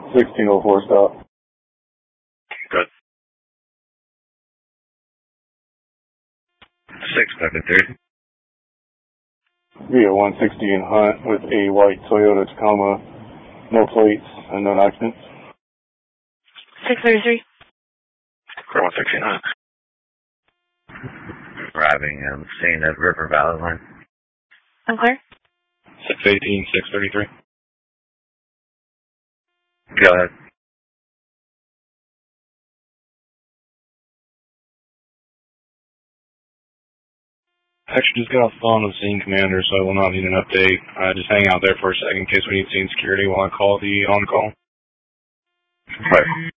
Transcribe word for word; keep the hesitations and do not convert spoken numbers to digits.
sixteen oh four stop. Good. six seven three. Via one sixteen Hunt with a white Toyota Tacoma, no plates and no occupants. six thirty-three. For one sixteen Hunt. Arriving and seeing at River Valley line. Unclear. six eighteen, six thirty-three. Go ahead. Actually, just got off the phone with the scene commander, so I will not need an update. Uh, just hang out there for a second in case we need scene security while I call the on-call. Right.